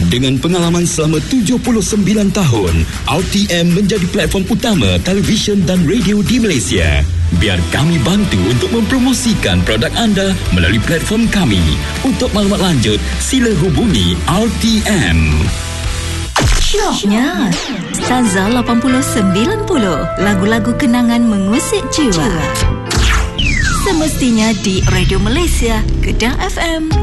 Dengan pengalaman selama 79 tahun, RTM menjadi platform utama televisyen dan radio di Malaysia. Biar kami bantu untuk mempromosikan produk anda melalui platform kami. Untuk maklumat lanjut, sila hubungi RTM. Syoknya Staza 80-90, lagu-lagu kenangan mengusik jiwa. Semestinya di Radio Malaysia, Kedah FM.